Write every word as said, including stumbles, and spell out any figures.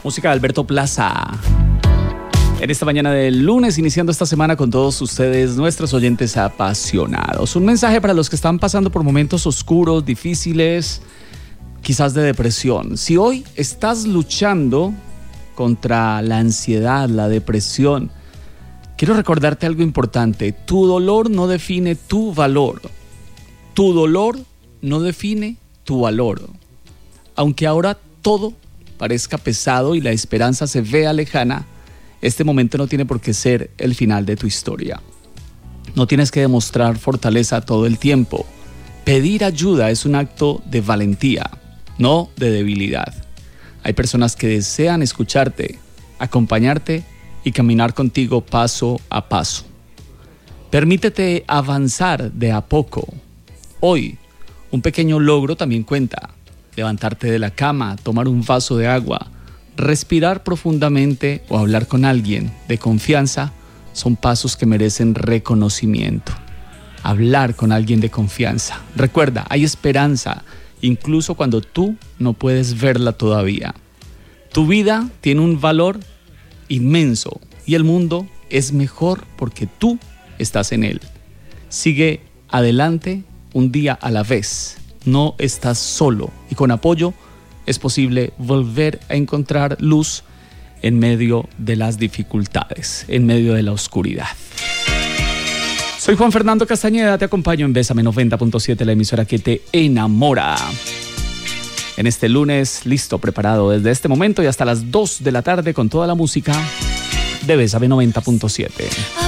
Música de Alberto Plaza. En esta mañana del lunes, iniciando esta semana con todos ustedes, nuestros oyentes apasionados. Un mensaje para los que están pasando por momentos oscuros, difíciles, quizás de depresión. Si hoy estás luchando contra la ansiedad, la depresión, quiero recordarte algo importante. Tu dolor no define tu valor. Tu dolor no define tu valor. Aunque ahora todo parezca pesado y la esperanza se vea lejana, este momento no tiene por qué ser el final de tu historia. No tienes que demostrar fortaleza todo el tiempo. Pedir ayuda es un acto de valentía, no de debilidad. Hay personas que desean escucharte, acompañarte y caminar contigo paso a paso. Permítete avanzar de a poco. Hoy, un pequeño logro también cuenta. Levantarte de la cama, tomar un vaso de agua, respirar profundamente o hablar con alguien de confianza son pasos que merecen reconocimiento. Hablar con alguien de confianza. Recuerda, hay esperanza, incluso cuando tú no puedes verla todavía. Tu vida tiene un valor inmenso y el mundo es mejor porque tú estás en él. Sigue adelante un día a la vez. No estás solo y con apoyo es posible volver a encontrar luz en medio de las dificultades, en medio de la oscuridad. Soy Juan Fernando Castañeda, te acompaño en Bésame noventa punto siete, la emisora que te enamora. En este lunes, listo, preparado desde este momento y hasta las dos de la tarde con toda la música de Bésame noventa punto siete.